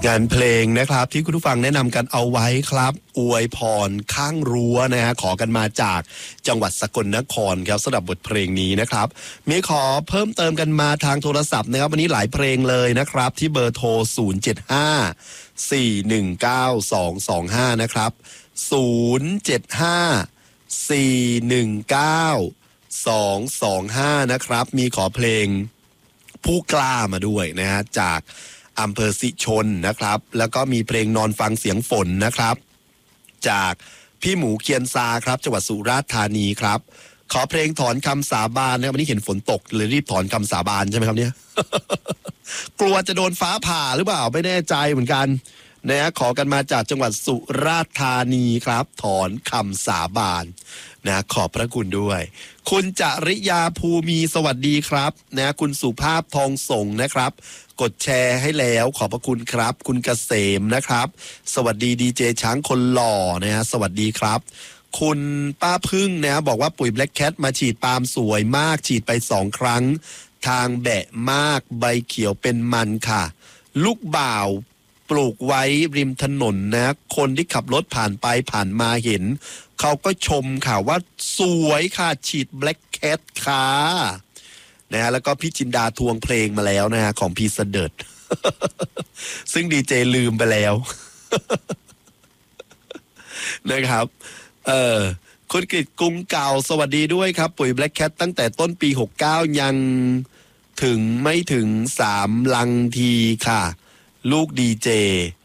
งานเพลงนะครับที่คุณผู้ฟังแนะนำกันเอาไว้ครับอวยพรข้างรั้วนะฮะขอกันมาจากจังหวัดสกลนครครับสำหรับบทเพลงนี้นะครับมีขอเพิ่มเติมกันมาทางโทรศัพท์นะครับวันนี้หลายเพลงเลยนะครับที่เบอร์โทร075-419-225นะครับ075-419-225นะครับมีขอเพลงผู้กล้ามาด้วยนะฮะจากอำเภอสิชนนะครับแล้วก็มีเพลงนอนฟังเสียงฝนนะครับจากพี่หมูเคียนซาครับจังหวัดสุราษฎร์ธานีครับขอเพลงถอนคำสาบานนะวันนี้เห็นฝนตกเลยรีบถอนคำสาบานใช่ไหมครับเนี่ย กลัวจะโดนฟ้าผ่าหรือเปล่าไม่แน่ใจเหมือนกันนะฮะขอกันมาจากจังหวัดสุราษฎร์ธานีครับถอนคำสาบานนะขอบพระคุณด้วยคุณจริยาภูมีสวัสดีครับนะคุณสุภาพทองส่งนะครับกดแชร์ให้แล้วขอบพระคุณครับคุณเกษมนะครับสวัสดีดีเจช้างคนหล่อนะฮะสวัสดีครับคุณป้าพึ่งนะบอกว่าปุ๋ยแบล็คแคทมาฉีดปาล์มสวยมากฉีดไป2 ครั้งทางแบะมากใบเขียวเป็นมันค่ะลูกบ่าวปลูกไว้ริมถนนนะคนที่ขับรถผ่านไปผ่านมาเห็นเขาก็ชมค่ะว่าสวยค่ะฉีดแบล็คแคทค่ะนะฮะแล้วก็พี่จินดาทวงเพลงมาแล้วนะฮะของพี่เสดิร์ด ซึ่งดีเจลืมไปแล้ว นะครับคุณกฤษกรุงเก่าสวัสดีด้วยครับปุ๋ยแบล็คแคทตั้งแต่ต้นปี69ยังถึงไม่ถึง3 ลังทีค่ะลูกดีเจ